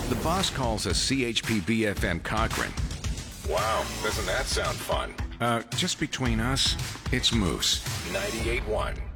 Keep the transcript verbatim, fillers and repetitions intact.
The boss calls us C H P B F M Cochrane. Wow, doesn't that sound fun? Uh, just between us, it's Moose. ninety-eight point one